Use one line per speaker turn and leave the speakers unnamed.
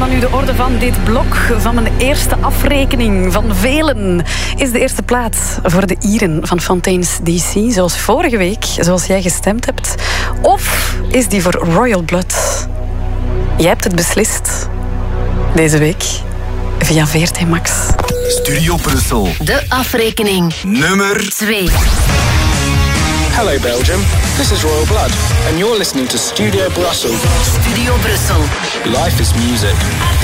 van u de orde van dit blok, van mijn eerste afrekening van velen, is de eerste plaats voor de Ieren van Fontaine's DC, zoals vorige week, zoals jij gestemd hebt. Of is die voor Royal Blood? Jij hebt het beslist deze week via VRT Max.
Studio Brussel.
De afrekening
Nummer
2.
Hello Belgium, this is Royal Blood and you're listening to Studio Brussel.
Studio Brussel.
Life is music.